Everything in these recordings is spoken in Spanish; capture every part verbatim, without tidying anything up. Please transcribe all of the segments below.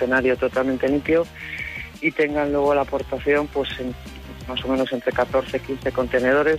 escenario totalmente limpio y tengan luego la aportación pues en, más o menos entre catorce y quince contenedores,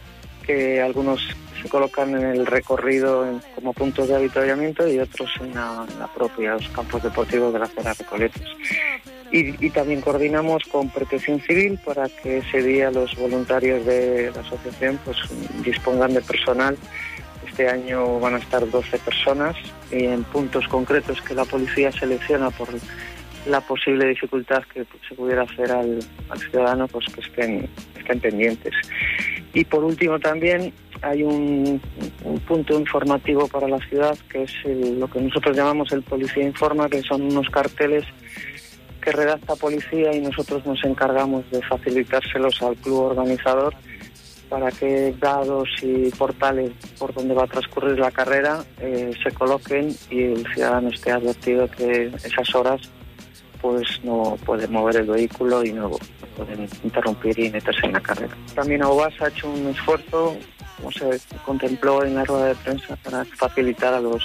que algunos se colocan en el recorrido en, como puntos de avituallamiento, y otros en la, en la propia, los campos deportivos de la Cera Recoletos. Y, y también coordinamos con Protección Civil para que ese día los voluntarios de la asociación pues dispongan de personal. Este año van a estar doce personas y en puntos concretos que la policía selecciona por la posible dificultad que se pudiera hacer al, al ciudadano, pues que estén, estén pendientes. Y por último también hay un, un punto informativo para la ciudad, que es el, lo que nosotros llamamos el Policía Informa, que son unos carteles que redacta policía y nosotros nos encargamos de facilitárselos al club organizador para que dados y portales por donde va a transcurrir la carrera eh, se coloquen y el ciudadano esté advertido que esas horas pues no puede mover el vehículo y no, no pueden interrumpir y meterse en la carrera. También Aubas ha hecho un esfuerzo, como se contempló en la rueda de prensa, para facilitar a los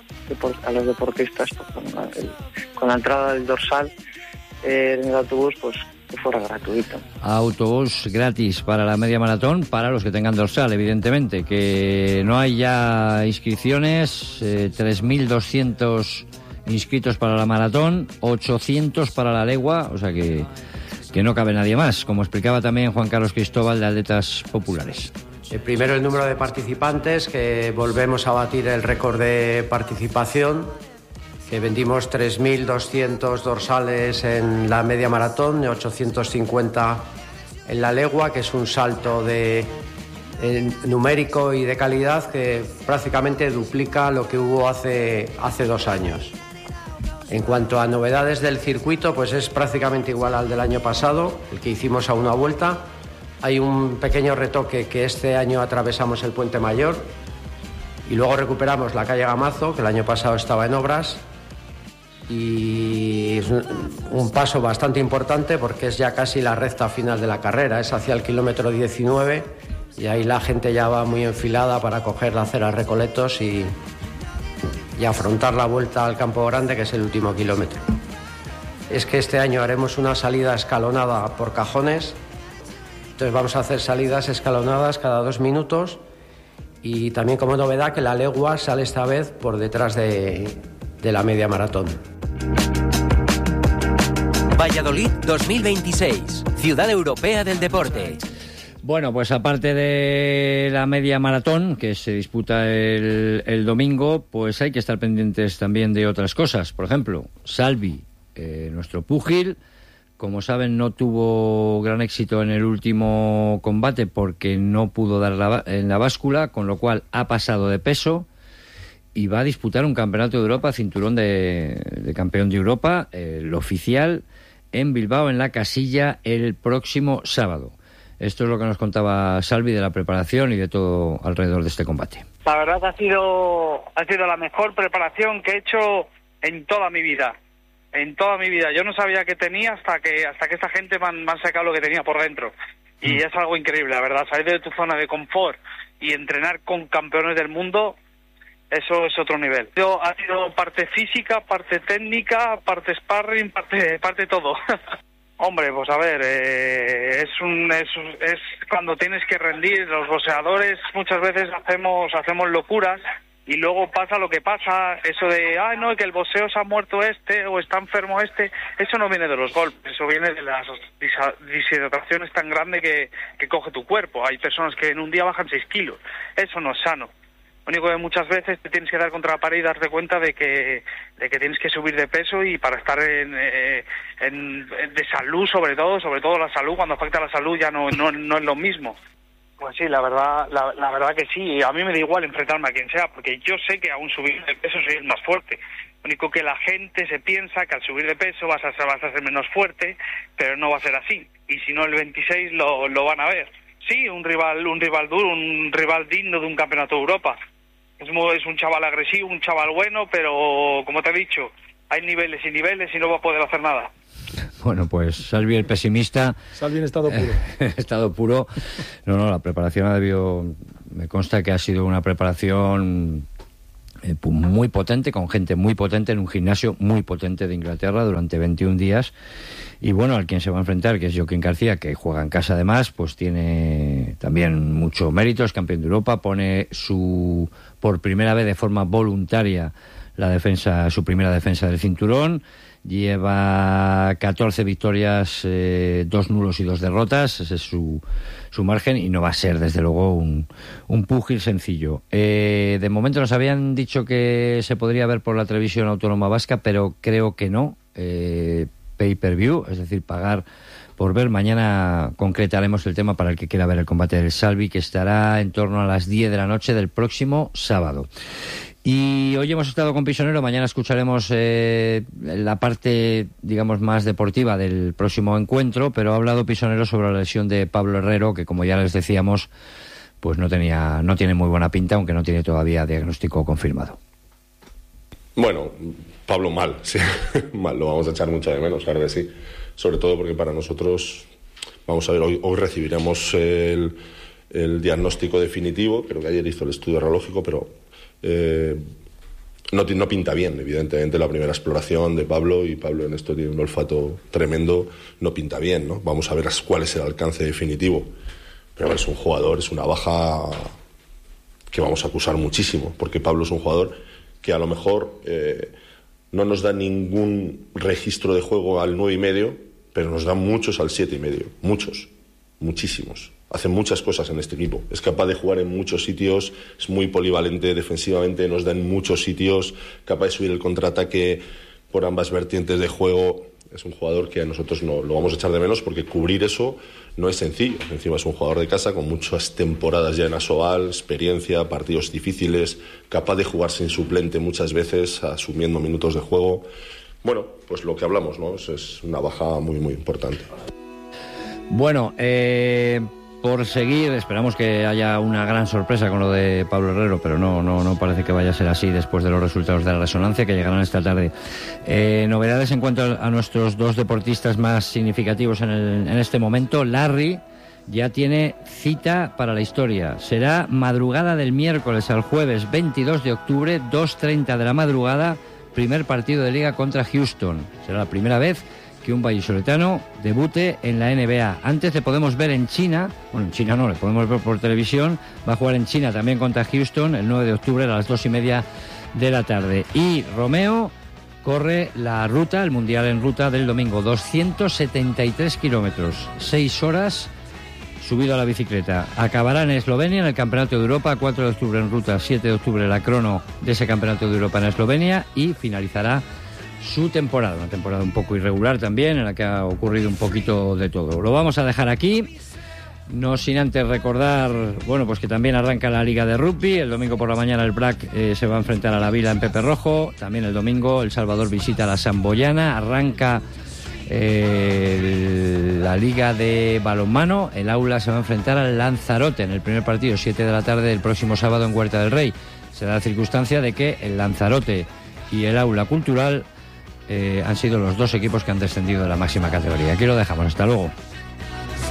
a los deportistas pues, con, la, el, con la entrada del dorsal eh, en el autobús, pues que fuera gratuito. Autobús gratis para la media maratón, para los que tengan dorsal, evidentemente, que no hay ya inscripciones, eh, tres mil doscientos inscritos para la maratón, ochocientos para la legua, o sea que, que no cabe nadie más, como explicaba también Juan Carlos Cristóbal de Atletas Populares. Eh, primero el número de participantes, que volvemos a batir el récord de participación, que vendimos tres mil doscientos dorsales en la media maratón y ochocientos cincuenta en la legua, que es un salto de eh, numérico y de calidad que prácticamente duplica lo que hubo hace, hace dos años. En cuanto a novedades del circuito, pues es prácticamente igual al del año pasado, el que hicimos a una vuelta. Hay un pequeño retoque, que este año atravesamos el Puente Mayor y luego recuperamos la calle Gamazo, que el año pasado estaba en obras, y es un paso bastante importante porque es ya casi la recta final de la carrera, es hacia el kilómetro diecinueve y ahí la gente ya va muy enfilada para coger la acera Recoletos y, y afrontar la vuelta al Campo Grande, que es el último kilómetro. Es que este año haremos una salida escalonada por cajones. Entonces vamos a hacer salidas escalonadas cada dos minutos y también, como novedad, que la legua sale esta vez por detrás de, de la media maratón. Valladolid dos mil veintiséis, Ciudad Europea del Deporte. Bueno, pues aparte de la media maratón que se disputa el, el domingo, pues hay que estar pendientes también de otras cosas. Por ejemplo, Salvi, eh, nuestro púgil, como saben, no tuvo gran éxito en el último combate porque no pudo dar la, en la báscula, con lo cual ha pasado de peso y va a disputar un campeonato de Europa, cinturón de, de campeón de Europa, eh, el oficial, en Bilbao, en la Casilla, el próximo sábado. Esto es lo que nos contaba Salvi de la preparación y de todo alrededor de este combate. La verdad ha sido ha sido la mejor preparación que he hecho en toda mi vida. En toda mi vida. Yo no sabía qué tenía hasta que hasta que esta gente me han, me han sacado lo que tenía por dentro. Y mm. es algo increíble, la verdad. Salir de tu zona de confort y entrenar con campeones del mundo, eso es otro nivel. Yo, ha sido parte física, parte técnica, parte sparring, parte parte todo. Hombre, pues a ver, eh, es un es, es cuando tienes que rendir. Los boxeadores muchas veces hacemos hacemos locuras y luego pasa lo que pasa, eso de, ah, no, que el boxeo se ha muerto este o está enfermo este, eso no viene de los golpes, eso viene de las deshidrataciones tan grandes que, que coge tu cuerpo. Hay personas que en un día bajan seis kilos, eso no es sano. Lo único que muchas veces te tienes que dar contra la pared y darte cuenta de que de que tienes que subir de peso y para estar en, eh, en, en de salud, sobre todo, sobre todo la salud, cuando afecta a la salud ya no no no es lo mismo. Pues sí, la verdad la, la verdad que sí, a mí me da igual enfrentarme a quien sea, porque yo sé que aún subir de peso soy el más fuerte. Lo único que la gente se piensa que al subir de peso vas a ser, vas a ser menos fuerte, pero no va a ser así. Y si no, el veintiséis lo, lo van a ver. Sí, un rival un rival duro, un rival digno de un campeonato de Europa. Es, muy, es un chaval agresivo, un chaval bueno, pero como te he dicho, hay niveles y niveles y no va a poder hacer nada. Bueno, pues Salvi el pesimista. Salvi en estado puro. Eh, estado puro. No, no, la preparación ha debido... Me consta que ha sido una preparación eh, muy potente, con gente muy potente, en un gimnasio muy potente de Inglaterra durante veintiún días. Y bueno, al quien se va a enfrentar, que es Joaquín García, que juega en casa además, pues tiene también mucho mérito, es campeón de Europa, pone su por primera vez de forma voluntaria la defensa, su primera defensa del cinturón. Lleva catorce victorias, eh, dos nulos y dos derrotas, ese es su, su margen, y no va a ser desde luego un, un púgil sencillo. Eh, de momento nos habían dicho que se podría ver por la televisión autónoma vasca, pero creo que no, eh, pay-per-view, es decir, pagar por ver. Mañana concretaremos el tema para el que quiera ver el combate del Salvi, que estará en torno a las diez de la noche del próximo sábado. Y hoy hemos estado con Pisonero, mañana escucharemos eh, la parte, digamos, más deportiva del próximo encuentro, pero ha hablado Pisonero sobre la lesión de Pablo Herrero, que como ya les decíamos, pues no tenía, no tiene muy buena pinta, aunque no tiene todavía diagnóstico confirmado. Bueno, Pablo mal, sí, mal, lo vamos a echar mucho de menos, claro que sí, sobre todo porque para nosotros, vamos a ver, hoy, hoy recibiremos el, el diagnóstico definitivo, creo que ayer hizo el estudio radiológico, pero Eh, no, no pinta bien, evidentemente, la primera exploración de Pablo, y Pablo en esto tiene un olfato tremendo, no pinta bien, ¿no? Vamos a ver cuál es el alcance definitivo, pero es un jugador, es una baja que vamos a acusar muchísimo, porque Pablo es un jugador que a lo mejor eh, no nos da ningún registro de juego al nueve y medio, pero nos da muchos al siete y medio, muchos, muchísimos. Hace muchas cosas en este equipo, es capaz de jugar en muchos sitios, es muy polivalente defensivamente, nos da en muchos sitios, capaz de subir el contraataque por ambas vertientes de juego. Es un jugador que a nosotros no lo vamos a echar de menos, porque cubrir eso no es sencillo. Encima es un jugador de casa con muchas temporadas ya en Asobal, experiencia, partidos difíciles, capaz de jugar sin suplente muchas veces, asumiendo minutos de juego. Bueno, pues lo que hablamos, ¿no? Es, es una baja muy, muy importante. Bueno, eh... por seguir, esperamos que haya una gran sorpresa con lo de Pablo Herrero, pero no, no, no parece que vaya a ser así después de los resultados de la resonancia que llegarán esta tarde. Eh, novedades en cuanto a nuestros dos deportistas más significativos en, el, en este momento. Larry ya tiene cita para la historia. Será madrugada del miércoles al jueves veintidós de octubre, dos treinta de la madrugada, primer partido de liga contra Houston. Será la primera vez que un vallisoletano debute en la N B A. Antes le podemos ver en China, bueno, en China no, le podemos ver por televisión, va a jugar en China también contra Houston el nueve de octubre a las dos y media de la tarde. Y Romeo corre la ruta, el Mundial en ruta del domingo, doscientos setenta y tres kilómetros, seis horas subido a la bicicleta. Acabará en Eslovenia en el Campeonato de Europa, cuatro de octubre en ruta, siete de octubre la crono de ese Campeonato de Europa en Eslovenia, y finalizará su temporada, una temporada un poco irregular también, en la que ha ocurrido un poquito de todo. Lo vamos a dejar aquí, no sin antes recordar, bueno, pues que también arranca la Liga de Rugby. El domingo por la mañana el Brac eh, se va a enfrentar a la Vila en Pepe Rojo. También el domingo El Salvador visita a la Samboyana. Arranca eh, la Liga de Balonmano. El Aula se va a enfrentar al Lanzarote en el primer partido, siete de la tarde del próximo sábado en Huerta del Rey. Se da la circunstancia de que el Lanzarote y el Aula Cultural Eh, han sido los dos equipos que han descendido de la máxima categoría. Aquí lo dejamos, hasta luego.